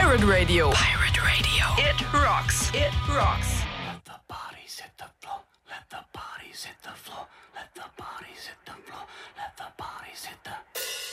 Pirate Radio. Pirate Radio. It rocks. It rocks. Let the bodies hit the floor. Let the bodies hit the floor. Let the